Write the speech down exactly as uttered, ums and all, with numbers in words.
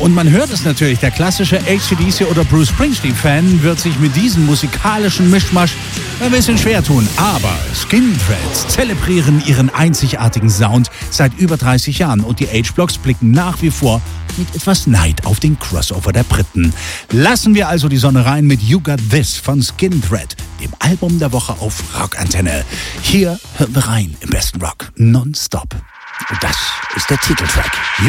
Und man hört es natürlich, der klassische A C D C oder Bruce Springsteen-Fan wird sich mit diesem musikalischen Mischmasch ein bisschen schwer tun. Aber Skindred zelebrieren ihren einzigartigen Sound seit über dreißig Jahren und die H-Blocks blicken nach wie vor mit etwas Neid auf den Crossover der Briten. Lassen wir also die Sonne rein mit You Got This von Skindred, dem Album der Woche auf Rockantenne. Hier hören wir rein im besten Rock, nonstop. Und das ist der Titeltrack.